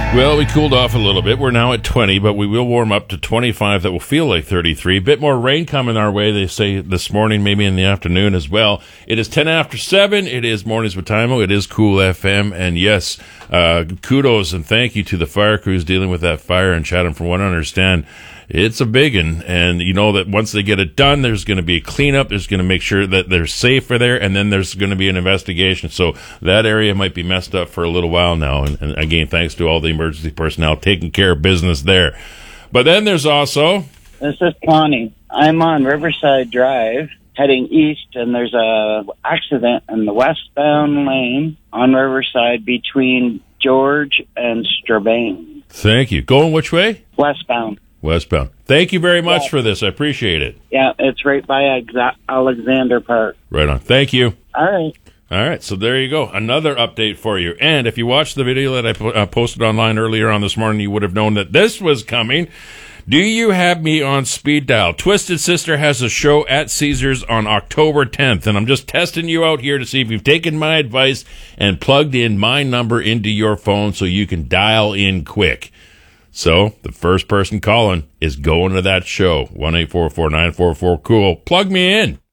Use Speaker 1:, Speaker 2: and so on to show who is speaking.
Speaker 1: Well, we cooled off a little bit. We're now at 20, but we will warm up to 25. That will feel like 33. Bit more rain coming our way, they say, this morning, maybe in the afternoon as well. It is 10 after 7. It is Mornings with Timo. It is Cool FM. And yes, kudos and thank you to the fire crews dealing with that fire in Chatham. From what I understand, it's a big one, and you know that once they get it done, there's going to be a cleanup. There's going to make sure that they're safe for there, and then there's going to be an investigation. So that area might be messed up for a little while now. And again, thanks to all the emergency personnel taking care of business there. But then there's also...
Speaker 2: This is Connie. I'm on Riverside Drive heading east, and there's a accident in the westbound lane on Riverside between George and Strabane.
Speaker 1: Thank you. Going which way?
Speaker 2: Westbound.
Speaker 1: Westbound. Thank you very much for this. I appreciate it.
Speaker 2: Yeah, it's right by Alexander Park.
Speaker 1: Right on. Thank you.
Speaker 2: All right.
Speaker 1: All right, so there you go. Another update for you. And if you watched the video that I posted online earlier on this morning, you would have known that this was coming. Do you have me on speed dial? Twisted Sister has a show at Caesars on October 10th, and I'm just testing you out here to see if you've taken my advice and plugged in my number into your phone so you can dial in quick. So the first person calling is going to that show, 1-844-944-COOL. Plug me in.